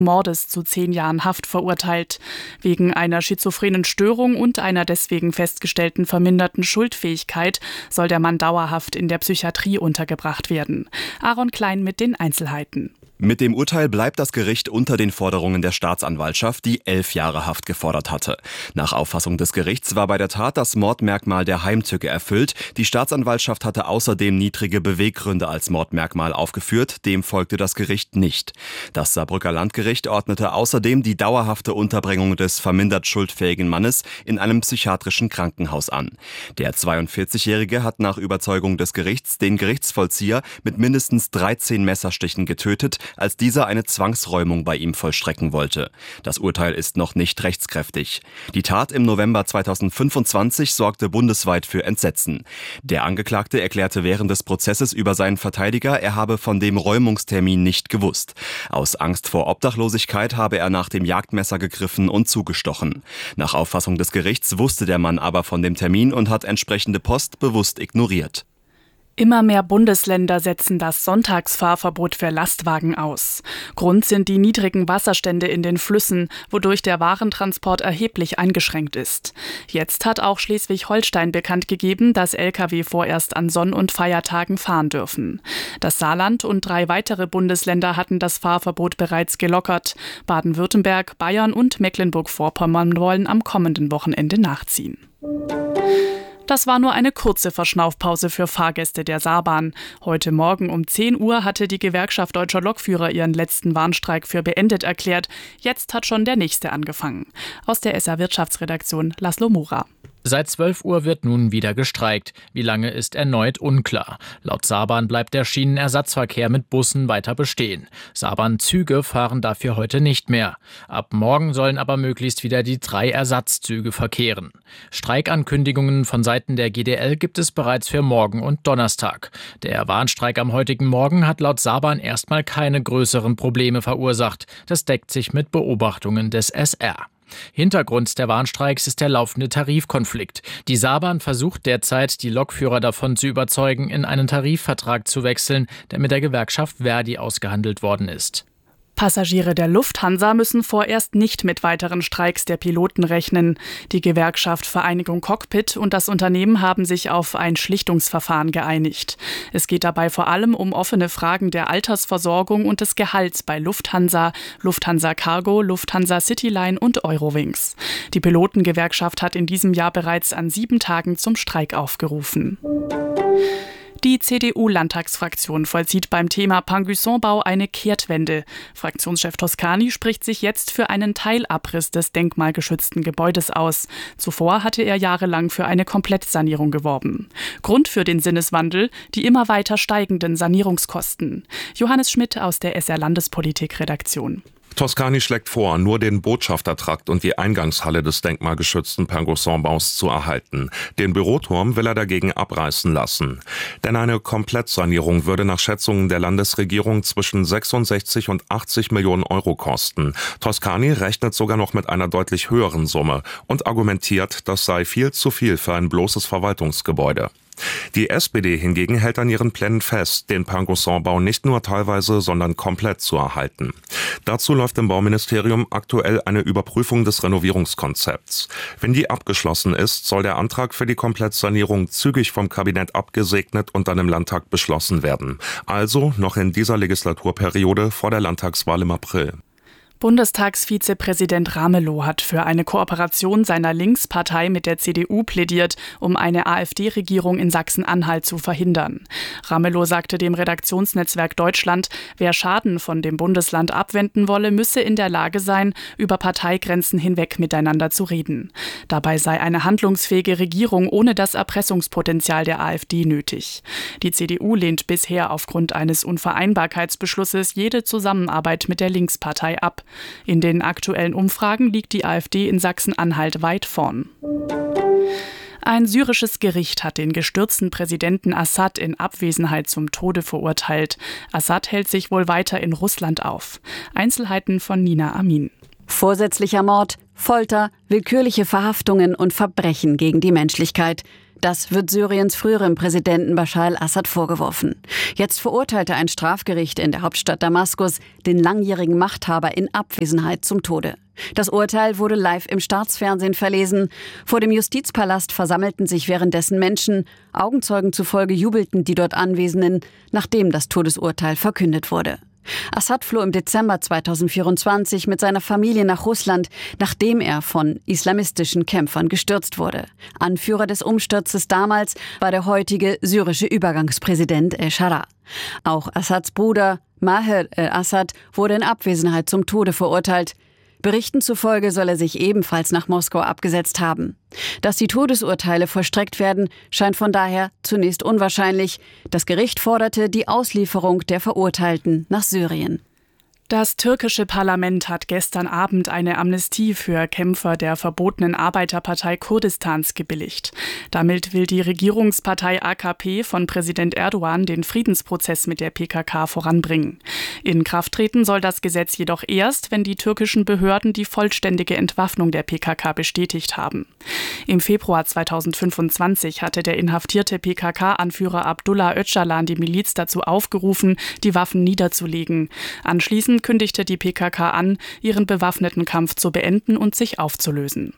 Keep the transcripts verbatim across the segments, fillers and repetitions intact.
Mordes zu zehn Jahren Haft verurteilt. Wegen einer schizophrenen Störung und einer deswegen festgestellten verminderten Schuldfähigkeit soll der Mann dauerhaft in der Psychiatrie untergebracht werden. Aaron Klein mit den Einzelheiten. Mit dem Urteil bleibt das Gericht unter den Forderungen der Staatsanwaltschaft, die elf Jahre Haft gefordert hatte. Nach Auffassung des Gerichts war bei der Tat das Mordmerkmal der Heimtücke erfüllt. Die Staatsanwaltschaft hatte außerdem niedrige Beweggründe als Mordmerkmal aufgeführt. Dem folgte das Gericht nicht. Das Saarbrücker Landgericht ordnete außerdem die dauerhafte Unterbringung des vermindert schuldfähigen Mannes in einem psychiatrischen Krankenhaus an. Der zweiundvierzigjährige hat nach Überzeugung des Gerichts den Gerichtsvollzieher mit mindestens dreizehn Messerstichen getötet, als dieser eine Zwangsräumung bei ihm vollstrecken wollte. Das Urteil ist noch nicht rechtskräftig. Die Tat im November zweitausendfünfundzwanzig sorgte bundesweit für Entsetzen. Der Angeklagte erklärte während des Prozesses über seinen Verteidiger, er habe von dem Räumungstermin nicht gewusst. Aus Angst vor Obdachlosigkeit habe er nach dem Jagdmesser gegriffen und zugestochen. Nach Auffassung des Gerichts wusste der Mann aber von dem Termin und hat entsprechende Post bewusst ignoriert. Immer mehr Bundesländer setzen das Sonntagsfahrverbot für Lastwagen aus. Grund sind die niedrigen Wasserstände in den Flüssen, wodurch der Warentransport erheblich eingeschränkt ist. Jetzt hat auch Schleswig-Holstein bekannt gegeben, dass L K W vorerst an Sonn- und Feiertagen fahren dürfen. Das Saarland und drei weitere Bundesländer hatten das Fahrverbot bereits gelockert. Baden-Württemberg, Bayern und Mecklenburg-Vorpommern wollen am kommenden Wochenende nachziehen. Das war nur eine kurze Verschnaufpause für Fahrgäste der Saarbahn. Heute Morgen um zehn Uhr hatte die Gewerkschaft Deutscher Lokführer ihren letzten Warnstreik für beendet erklärt. Jetzt hat schon der nächste angefangen. Aus der S R-Wirtschaftsredaktion Laszlo Mura. Seit zwölf Uhr wird nun wieder gestreikt. Wie lange ist erneut unklar. Laut Saarbahn bleibt der Schienenersatzverkehr mit Bussen weiter bestehen. Saarbahn-Züge fahren dafür heute nicht mehr. Ab morgen sollen aber möglichst wieder die drei Ersatzzüge verkehren. Streikankündigungen von Seiten der G D L gibt es bereits für morgen und Donnerstag. Der Warnstreik am heutigen Morgen hat laut Saarbahn erstmal keine größeren Probleme verursacht. Das deckt sich mit Beobachtungen des S R. Hintergrund der Warnstreiks ist der laufende Tarifkonflikt. Die Saarbahn versucht derzeit, die Lokführer davon zu überzeugen, in einen Tarifvertrag zu wechseln, der mit der Gewerkschaft Verdi ausgehandelt worden ist. Passagiere der Lufthansa müssen vorerst nicht mit weiteren Streiks der Piloten rechnen. Die Gewerkschaft Vereinigung Cockpit und das Unternehmen haben sich auf ein Schlichtungsverfahren geeinigt. Es geht dabei vor allem um offene Fragen der Altersversorgung und des Gehalts bei Lufthansa, Lufthansa Cargo, Lufthansa Cityline und Eurowings. Die Pilotengewerkschaft hat in diesem Jahr bereits an sieben Tagen zum Streik aufgerufen. Die C D U-Landtagsfraktion vollzieht beim Thema Pangüsson-Bau eine Kehrtwende. Fraktionschef Toscani spricht sich jetzt für einen Teilabriss des denkmalgeschützten Gebäudes aus. Zuvor hatte er jahrelang für eine Komplettsanierung geworben. Grund für den Sinneswandel: die immer weiter steigenden Sanierungskosten. Johannes Schmidt aus der S R-Landespolitik-Redaktion. Toscani schlägt vor, nur den Botschaftertrakt und die Eingangshalle des denkmalgeschützten Pangüsson-Baus zu erhalten. Den Büroturm will er dagegen abreißen lassen. Denn eine Komplettsanierung würde nach Schätzungen der Landesregierung zwischen sechsundsechzig und achtzig Millionen Euro kosten. Toscani rechnet sogar noch mit einer deutlich höheren Summe und argumentiert, das sei viel zu viel für ein bloßes Verwaltungsgebäude. Die S P D hingegen hält an ihren Plänen fest, den Pangüsson-Bau nicht nur teilweise, sondern komplett zu erhalten. Dazu läuft im Bauministerium aktuell eine Überprüfung des Renovierungskonzepts. Wenn die abgeschlossen ist, soll der Antrag für die Komplettsanierung zügig vom Kabinett abgesegnet und dann im Landtag beschlossen werden. Also noch in dieser Legislaturperiode vor der Landtagswahl im April. Bundestagsvizepräsident Ramelow hat für eine Kooperation seiner Linkspartei mit der C D U plädiert, um eine AfD-Regierung in Sachsen-Anhalt zu verhindern. Ramelow sagte dem Redaktionsnetzwerk Deutschland, wer Schaden von dem Bundesland abwenden wolle, müsse in der Lage sein, über Parteigrenzen hinweg miteinander zu reden. Dabei sei eine handlungsfähige Regierung ohne das Erpressungspotenzial der AfD nötig. Die C D U lehnt bisher aufgrund eines Unvereinbarkeitsbeschlusses jede Zusammenarbeit mit der Linkspartei ab. In den aktuellen Umfragen liegt die AfD in Sachsen-Anhalt weit vorn. Ein syrisches Gericht hat den gestürzten Präsidenten Assad in Abwesenheit zum Tode verurteilt. Assad hält sich wohl weiter in Russland auf. Einzelheiten von Nina Amin. Vorsätzlicher Mord, Folter, willkürliche Verhaftungen und Verbrechen gegen die Menschlichkeit. Das wird Syriens früherem Präsidenten Bashar al-Assad vorgeworfen. Jetzt verurteilte ein Strafgericht in der Hauptstadt Damaskus den langjährigen Machthaber in Abwesenheit zum Tode. Das Urteil wurde live im Staatsfernsehen verlesen. Vor dem Justizpalast versammelten sich währenddessen Menschen. Augenzeugen zufolge jubelten die dort Anwesenden, nachdem das Todesurteil verkündet wurde. Assad floh im Dezember zweitausendvierundzwanzig mit seiner Familie nach Russland, nachdem er von islamistischen Kämpfern gestürzt wurde. Anführer des Umsturzes damals war der heutige syrische Übergangspräsident El-Shara. Auch Assads Bruder Maher el-Assad wurde in Abwesenheit zum Tode verurteilt. Berichten zufolge soll er sich ebenfalls nach Moskau abgesetzt haben. Dass die Todesurteile vollstreckt werden, scheint von daher zunächst unwahrscheinlich. Das Gericht forderte die Auslieferung der Verurteilten nach Syrien. Das türkische Parlament hat gestern Abend eine Amnestie für Kämpfer der verbotenen Arbeiterpartei Kurdistans gebilligt. Damit will die Regierungspartei A K P von Präsident Erdogan den Friedensprozess mit der P K K voranbringen. In Kraft treten soll das Gesetz jedoch erst, wenn die türkischen Behörden die vollständige Entwaffnung der P K K bestätigt haben. Im Februar zweitausendfünfundzwanzig hatte der inhaftierte P K K-Anführer Abdullah Öcalan die Miliz dazu aufgerufen, die Waffen niederzulegen. Anschließend kündigte die P K K an, ihren bewaffneten Kampf zu beenden und sich aufzulösen.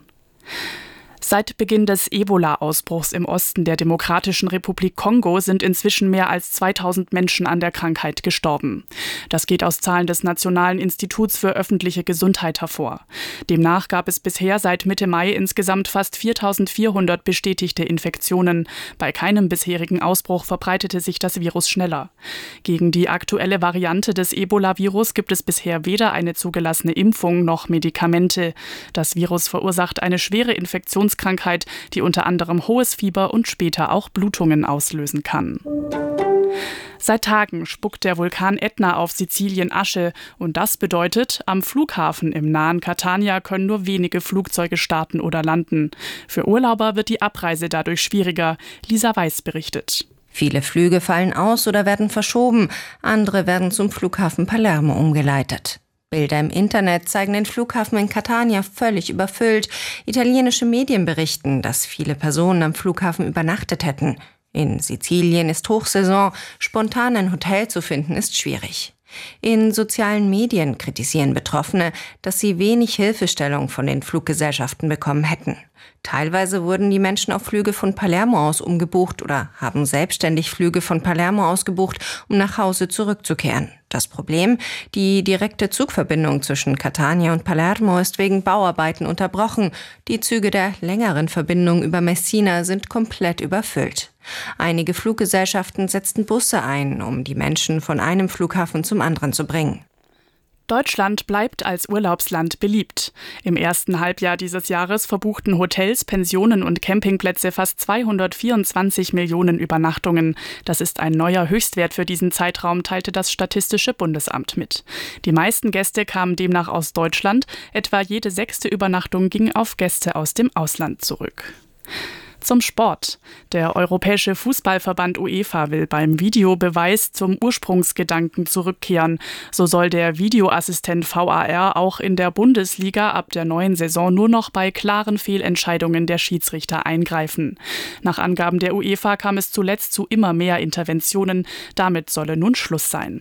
Seit Beginn des Ebola-Ausbruchs im Osten der Demokratischen Republik Kongo sind inzwischen mehr als zweitausend Menschen an der Krankheit gestorben. Das geht aus Zahlen des Nationalen Instituts für öffentliche Gesundheit hervor. Demnach gab es bisher seit Mitte Mai insgesamt fast viertausendvierhundert bestätigte Infektionen. Bei keinem bisherigen Ausbruch verbreitete sich das Virus schneller. Gegen die aktuelle Variante des Ebola-Virus gibt es bisher weder eine zugelassene Impfung noch Medikamente. Das Virus verursacht eine schwere Infektionskrankheit, die unter anderem hohes Fieber und später auch Blutungen auslösen kann. Seit Tagen spuckt der Vulkan Ätna auf Sizilien Asche und das bedeutet, am Flughafen im nahen Catania können nur wenige Flugzeuge starten oder landen. Für Urlauber wird die Abreise dadurch schwieriger. Lisa Weiß berichtet. Viele Flüge fallen aus oder werden verschoben, andere werden zum Flughafen Palermo umgeleitet. Bilder im Internet zeigen den Flughafen in Catania völlig überfüllt. Italienische Medien berichten, dass viele Personen am Flughafen übernachtet hätten. In Sizilien ist Hochsaison, spontan ein Hotel zu finden ist schwierig. In sozialen Medien kritisieren Betroffene, dass sie wenig Hilfestellung von den Fluggesellschaften bekommen hätten. Teilweise wurden die Menschen auf Flüge von Palermo aus umgebucht oder haben selbstständig Flüge von Palermo aus gebucht, um nach Hause zurückzukehren. Das Problem: Die direkte Zugverbindung zwischen Catania und Palermo ist wegen Bauarbeiten unterbrochen. Die Züge der längeren Verbindung über Messina sind komplett überfüllt. Einige Fluggesellschaften setzten Busse ein, um die Menschen von einem Flughafen zum anderen zu bringen. Deutschland bleibt als Urlaubsland beliebt. Im ersten Halbjahr dieses Jahres verbuchten Hotels, Pensionen und Campingplätze fast zweihundertvierundzwanzig Millionen Übernachtungen. Das ist ein neuer Höchstwert für diesen Zeitraum, teilte das Statistische Bundesamt mit. Die meisten Gäste kamen demnach aus Deutschland. Etwa jede sechste Übernachtung ging auf Gäste aus dem Ausland zurück. Zum Sport. Der Europäische Fußballverband UEFA will beim Videobeweis zum Ursprungsgedanken zurückkehren. So soll der Videoassistent V A R auch in der Bundesliga ab der neuen Saison nur noch bei klaren Fehlentscheidungen der Schiedsrichter eingreifen. Nach Angaben der UEFA kam es zuletzt zu immer mehr Interventionen. Damit solle nun Schluss sein.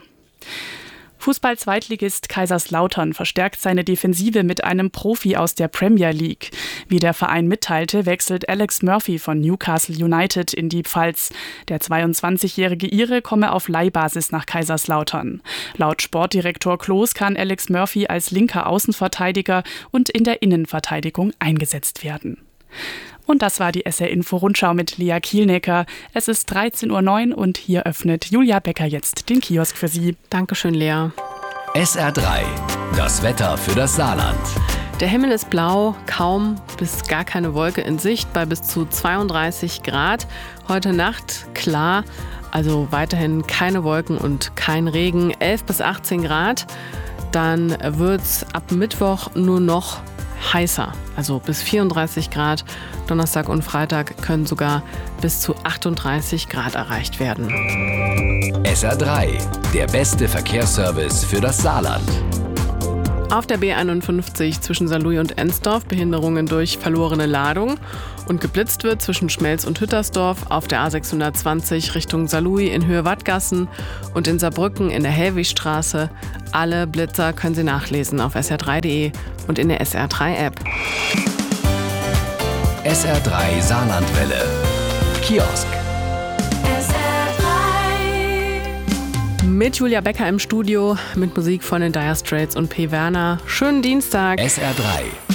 Fußball-Zweitligist Kaiserslautern verstärkt seine Defensive mit einem Profi aus der Premier League. Wie der Verein mitteilte, wechselt Alex Murphy von Newcastle United in die Pfalz. Der zweiundzwanzigjährige Ire komme auf Leihbasis nach Kaiserslautern. Laut Sportdirektor Kloß kann Alex Murphy als linker Außenverteidiger und in der Innenverteidigung eingesetzt werden. Und das war die S R-Info-Rundschau mit Lea Kielnecker. Es ist dreizehn Uhr neun und hier öffnet Julia Becker jetzt den Kiosk für Sie. Dankeschön, Lea. S R drei, das Wetter für das Saarland. Der Himmel ist blau, kaum bis gar keine Wolke in Sicht bei bis zu zweiunddreißig Grad. Heute Nacht klar, also weiterhin keine Wolken und kein Regen, elf bis achtzehn Grad. Dann wird es ab Mittwoch nur noch heißer, also bis vierunddreißig Grad. Donnerstag und Freitag können sogar bis zu achtunddreißig Grad erreicht werden. S R drei, der beste Verkehrsservice für das Saarland. Auf der B einundfünfzig zwischen Saarlouis und Ensdorf Behinderungen durch verlorene Ladung. Und geblitzt wird zwischen Schmelz und Hüttersdorf auf der A sechshundertzwanzig Richtung Saarlouis in Höhe Wattgassen und in Saarbrücken in der Hellwigstraße. Alle Blitzer können Sie nachlesen auf S R drei punkt de und in der S R drei App. S R drei Saarlandwelle. Kiosk. Mit Julia Becker im Studio, mit Musik von den Dire Straits und P. Werner. Schönen Dienstag. S R drei.